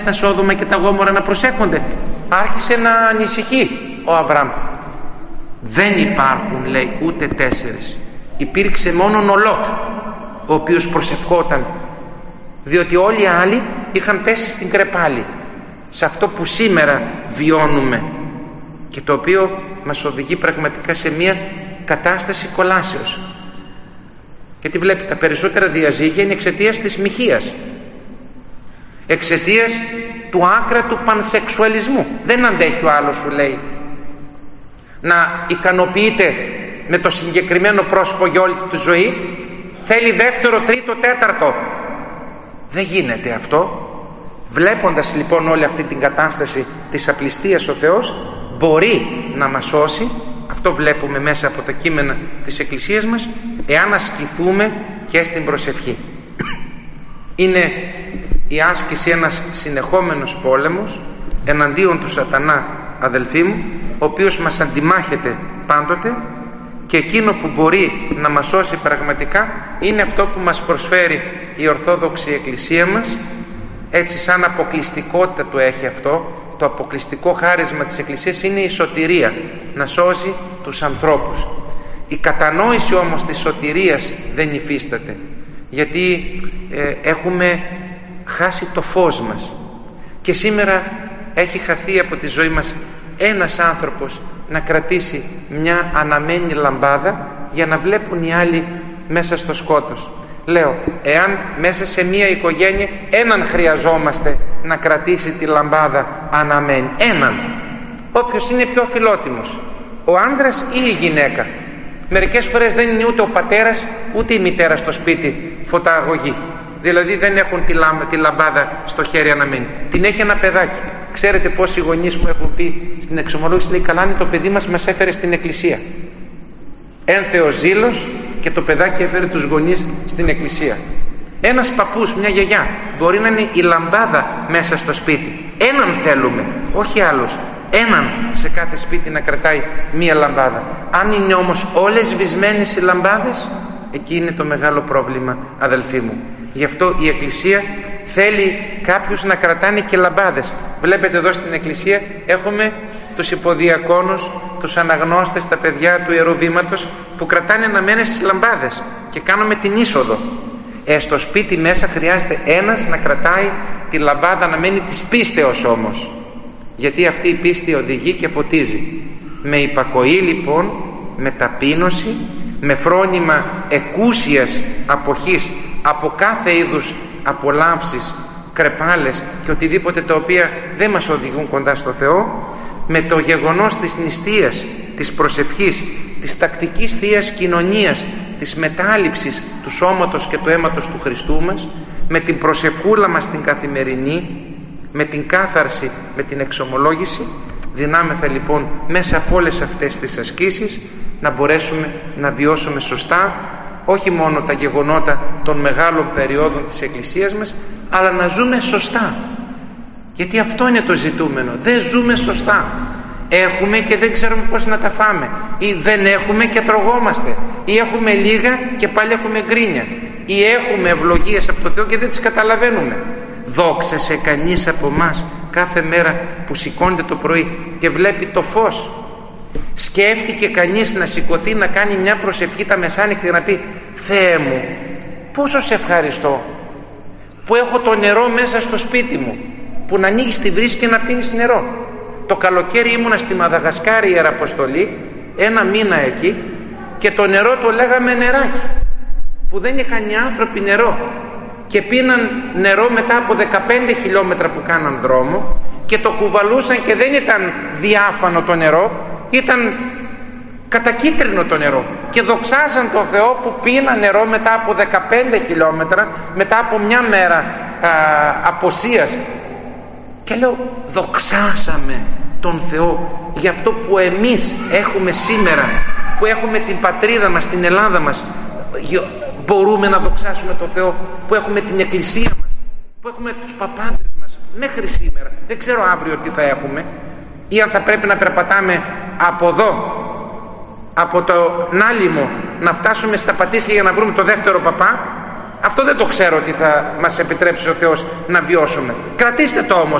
στα Σόδομα και τα Γόμορα να προσεύχονται? Άρχισε να ανησυχεί ο Αβραάμ. Δεν υπάρχουν, λέει, ούτε 4. Υπήρξε μόνον ο Λότ, ο οποίος προσευχόταν, διότι όλοι οι άλλοι είχαν πέσει στην κρεπάλη, σε αυτό που σήμερα βιώνουμε και το οποίο μας οδηγεί πραγματικά σε μια κατάσταση κολάσεως. Γιατί βλέπετε, τα περισσότερα διαζύγια είναι εξαιτίας της μοιχείας, εξαιτίας του άκρατου πανσεξουαλισμού. Δεν αντέχει ο άλλος, σου λέει, να ικανοποιείται με το συγκεκριμένο πρόσωπο για όλη τη ζωή. Θέλει δεύτερο, τρίτο, τέταρτο. Δεν γίνεται αυτό. Βλέποντας λοιπόν όλη αυτή την κατάσταση της απληστίας, ο Θεός μπορεί να μας σώσει. Αυτό βλέπουμε μέσα από τα κείμενα της Εκκλησίας μας, εάν ασκηθούμε και στην προσευχή. Είναι η άσκηση ένας συνεχόμενος πόλεμος εναντίον του σατανά, αδελφοί μου, ο οποίος μας αντιμάχεται πάντοτε, και εκείνο που μπορεί να μας σώσει πραγματικά είναι αυτό που μας προσφέρει η Ορθόδοξη Εκκλησία μας. Έτσι, σαν αποκλειστικότητα το έχει αυτό. Το αποκλειστικό χάρισμα της Εκκλησίας είναι η σωτηρία, να σώσει τους ανθρώπους. Η κατανόηση όμως της σωτηρίας δεν υφίσταται, γιατί έχουμε χάσει το φως μας, και σήμερα έχει χαθεί από τη ζωή μας ένας άνθρωπος να κρατήσει μια αναμένη λαμπάδα για να βλέπουν οι άλλοι μέσα στο σκότος. Λέω, εάν μέσα σε μια οικογένεια έναν χρειαζόμαστε να κρατήσει τη λαμπάδα αναμένη, έναν, όποιος είναι πιο φιλότιμος, ο άνδρας ή η γυναίκα. Μερικές φορές δεν είναι ούτε ο πατέρας ούτε η μητέρα στο σπίτι φωταγωγή, δηλαδή δεν έχουν τη λαμπάδα στο χέρι αναμένη, την έχει ένα παιδάκι. Ξέρετε πόσοι γονείς μου έχουν πει στην εξομολόγηση, λέει, καλά είναι το παιδί μας έφερε στην εκκλησία. Ένθεος ζήλος, και το παιδάκι έφερε τους γονείς στην εκκλησία. Ένας παππούς, μια γιαγιά, μπορεί να είναι η λαμπάδα μέσα στο σπίτι. Έναν θέλουμε, όχι άλλους. Έναν σε κάθε σπίτι να κρατάει μία λαμπάδα. Αν είναι όμως όλες σβησμένες οι λαμπάδες, εκεί είναι το μεγάλο πρόβλημα, αδελφοί μου. Γι' αυτό η Εκκλησία θέλει κάποιους να κρατάνε και λαμπάδες. Βλέπετε εδώ στην Εκκλησία έχουμε τους υποδιακόνους, τους αναγνώστες, τα παιδιά του Ιεροβήματος που κρατάνε αναμένες τις λαμπάδες και κάνουμε την είσοδο. Στο σπίτι μέσα χρειάζεται ένας να κρατάει τη λαμπάδα αναμένη της πίστεως όμως, γιατί αυτή η πίστη οδηγεί και φωτίζει. Με υπακοή λοιπόν, με ταπείνωση, με φρόνημα εκούσιας αποχής από κάθε είδους απολαύσεις, κρεπάλες και οτιδήποτε τα οποία δεν μας οδηγούν κοντά στο Θεό, με το γεγονός της νηστείας, της προσευχής, της τακτικής θείας κοινωνίας, της μετάληψης του σώματος και του αίματος του Χριστού μας, με την προσευχούλα μας την καθημερινή, με την κάθαρση, με την εξομολόγηση. Δυνάμεθα λοιπόν μέσα από όλες αυτές τις ασκήσεις να μπορέσουμε να βιώσουμε σωστά όχι μόνο τα γεγονότα των μεγάλων περιόδων της Εκκλησίας μας, αλλά να ζούμε σωστά, γιατί αυτό είναι το ζητούμενο. Δεν ζούμε σωστά, έχουμε και δεν ξέρουμε πώς να τα φάμε, ή δεν έχουμε και τρογόμαστε, ή έχουμε λίγα και πάλι έχουμε γκρίνια, ή έχουμε ευλογίες από το Θεό και δεν τις καταλαβαίνουμε. Δόξα σε κανείς από εμάς κάθε μέρα που σηκώνεται το πρωί και βλέπει το φως. Σκέφτηκε κανείς να σηκωθεί να κάνει μια προσευχή τα μεσάνυχτα και να πει, Θεέ μου, πόσο σε ευχαριστώ που έχω το νερό μέσα στο σπίτι μου, που να ανοίγεις τη βρύση και να πίνεις νερό. Το καλοκαίρι ήμουνα στη Μαδαγασκάρη, Ιεραποστολή, ένα μήνα εκεί, και το νερό το λέγαμε νεράκι, που δεν είχαν οι άνθρωποι νερό, και πίναν νερό μετά από 15 χιλιόμετρα που κάναν δρόμο και το κουβαλούσαν, και δεν ήταν διάφανο το νερό, ήταν κατακίτρινο το νερό, και δοξάζαν το Θεό που πίναν νερό μετά από 15 χιλιόμετρα, μετά από μια μέρα αποσίας. Και λέω, δοξάσαμε τον Θεό για αυτό που εμείς έχουμε σήμερα, που έχουμε την πατρίδα μας, την Ελλάδα μας. Μπορούμε να δοξάσουμε τον Θεό που έχουμε την Εκκλησία μας, που έχουμε τους παπάδες μας μέχρι σήμερα. Δεν ξέρω αύριο τι θα έχουμε, ή αν θα πρέπει να περπατάμε από εδώ, από το Νάλυμο, να φτάσουμε στα Πατήσια για να βρούμε το δεύτερο παπά, Αυτό δεν το ξέρω ότι θα μας επιτρέψει ο Θεός να βιώσουμε. Κρατήστε το όμως